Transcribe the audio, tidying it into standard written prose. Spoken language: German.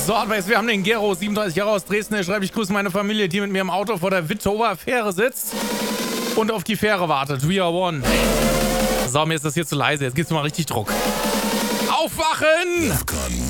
So, Advice, wir haben den Gero, 37 Jahre aus Dresden. Er schreibt, ich grüße meine Familie, die mit mir im Auto vor der Wittower Fähre sitzt und auf die Fähre wartet. We are one. So, mir ist das hier zu leise. Jetzt gibt's mal richtig Druck. Aufwachen!